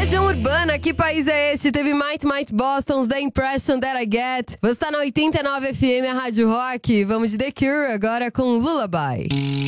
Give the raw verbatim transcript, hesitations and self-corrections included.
Legião Urbana, que país é este? Teve Might Might Boston's The Impression That I Get. Você tá na oitenta e nove F M, a Rádio Rock. Vamos de The Cure agora com Lullaby.